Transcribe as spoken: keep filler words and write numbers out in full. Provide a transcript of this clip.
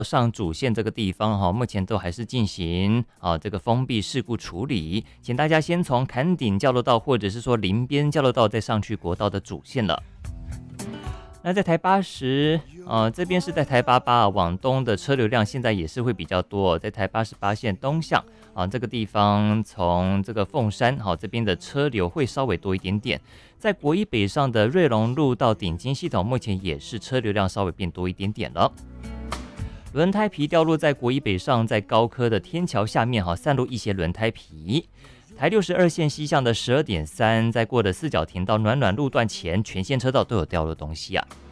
上主线这个地方哈，目前都还是进行啊这个封闭事故处理，请大家先从坎顶交流道或者是说林边交流道再上去国道的主线了。那在台八十，呃，这边是在台八八往东的车流量现在也是会比较多，在台八十八线东向啊这个地方，从这个凤山好、啊、这边的车流会稍微多一点点。在国一北上的瑞隆路到顶金系统，目前也是车流量稍微变多一点点了。轮胎皮掉落在国一北上，在高科的天桥下面哈、啊，散落一些轮胎皮。台六十二线西向的十二点三，在过的四角亭到暖暖路段前，全线车道都有掉落东西啊。